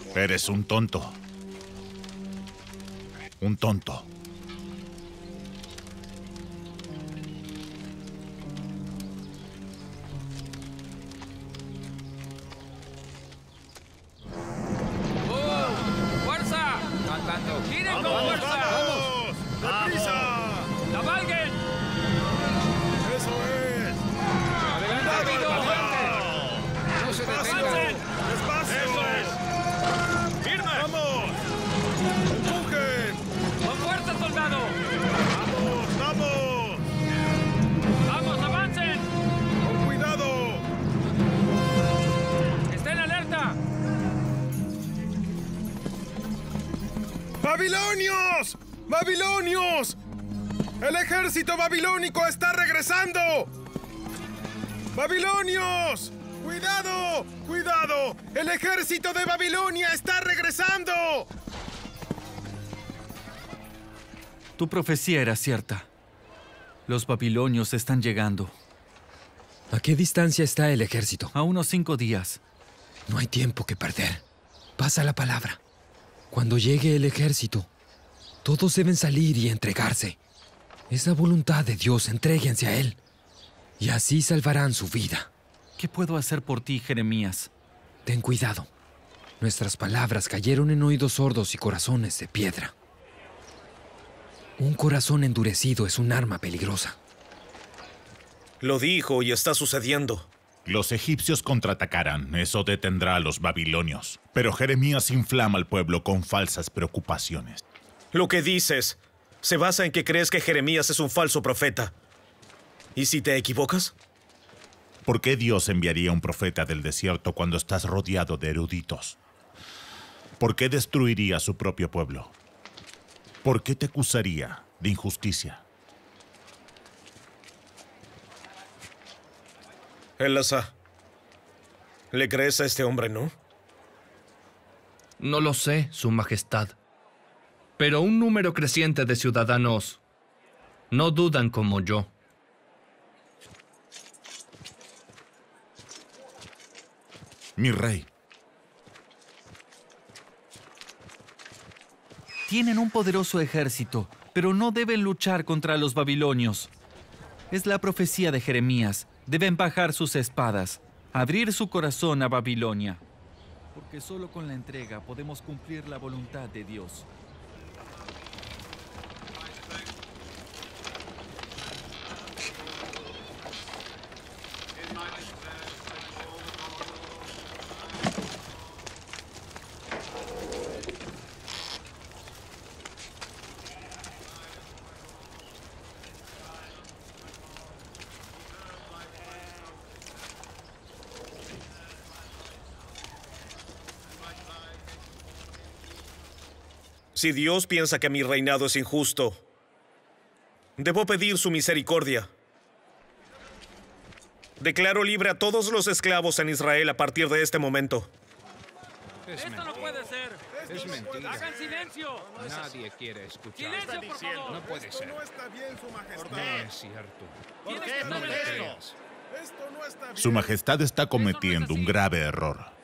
Eres un tonto. Un tonto. ¡Fuerza! ¡Giren con fuerza! ¡Vamos! ¡Deprisa! ¡Cabalguen! ¡Eso es! ¡Adelante, rápido! ¡No se ¡Avancen! ¡Despacio! ¡Eso es! ¡Firme! ¡Vamos! ¡Empujen! ¡Con fuerza, soldado! ¡Vamos! ¡Vamos! ¡Vamos, avancen! ¡Con cuidado! ¡Estén alerta! ¡Babilonios! ¡Babilonios! ¡El ejército babilónico está regresando! ¡Babilonios! ¡Cuidado! ¡Cuidado! ¡El ejército de Babilonia está regresando! Tu profecía era cierta. Los babilonios están llegando. ¿A qué distancia está el ejército? A unos 5 días. No hay tiempo que perder. Pasa la palabra. Cuando llegue el ejército, todos deben salir y entregarse. Es la voluntad de Dios, entréguense a Él. Y así salvarán su vida. ¿Qué puedo hacer por ti, Jeremías? Ten cuidado. Nuestras palabras cayeron en oídos sordos y corazones de piedra. Un corazón endurecido es un arma peligrosa. Lo dijo y está sucediendo. Los egipcios contraatacarán, eso detendrá a los babilonios. Pero Jeremías inflama al pueblo con falsas preocupaciones. Lo que dices se basa en que crees que Jeremías es un falso profeta. ¿Y si te equivocas? ¿Por qué Dios enviaría un profeta del desierto cuando estás rodeado de eruditos? ¿Por qué destruiría a su propio pueblo? ¿Por qué te acusaría de injusticia? Elasa, ¿le crees a este hombre, no? No lo sé, Su Majestad. Pero un número creciente de ciudadanos no dudan como yo. Mi rey. Tienen un poderoso ejército, pero no deben luchar contra los babilonios. Es la profecía de Jeremías. Deben bajar sus espadas, abrir su corazón a Babilonia. Porque solo con la entrega podemos cumplir la voluntad de Dios. Si Dios piensa que mi reinado es injusto, debo pedir su misericordia. Declaro libre a todos los esclavos en Israel a partir de este momento. ¡Esto no puede ser! Es mentira. ¡Hagan silencio! Nadie quiere escuchar. ¡Silencio, por favor! No puede ser. No está bien, Su Majestad. No es cierto. Tienes que No estar me alerta. creas. Esto no está bien. Su Majestad está cometiendo un grave error.